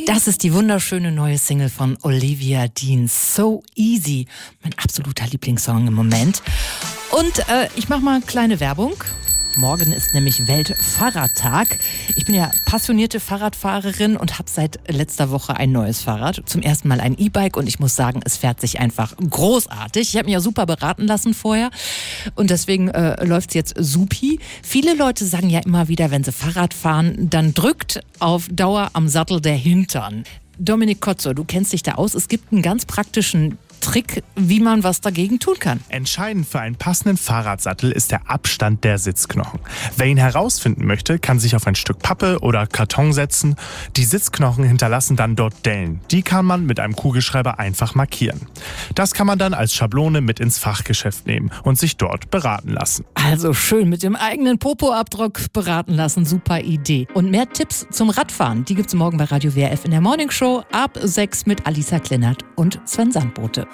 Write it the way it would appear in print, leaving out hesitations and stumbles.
Das ist die wunderschöne neue Single von Olivia Dean, So Easy. Mein absoluter Lieblingssong im Moment. Und ich mache mal kleine Werbung. Morgen ist nämlich Weltfahrradtag. Ich bin ja passionierte Fahrradfahrerin und habe seit letzter Woche ein neues Fahrrad. Zum ersten Mal ein E-Bike und ich muss sagen, es fährt sich einfach großartig. Ich habe mich ja super beraten lassen vorher und deswegen läuft es jetzt supi. Viele Leute sagen ja immer wieder, wenn sie Fahrrad fahren, dann drückt auf Dauer am Sattel der Hintern. Dominik Kotzer, du kennst dich da aus. Es gibt einen ganz praktischen Trick, wie man was dagegen tun kann. Entscheidend für einen passenden Fahrradsattel ist der Abstand der Sitzknochen. Wer ihn herausfinden möchte, kann sich auf ein Stück Pappe oder Karton setzen. Die Sitzknochen hinterlassen dann dort Dellen. Die kann man mit einem Kugelschreiber einfach markieren. Das kann man dann als Schablone mit ins Fachgeschäft nehmen und sich dort beraten lassen. Also schön mit dem eigenen Popo-Abdruck beraten lassen, super Idee. Und mehr Tipps zum Radfahren, die gibt's morgen bei Radio WRF in der Morningshow ab 6 mit Alisa Klennert und Sven Sandbote.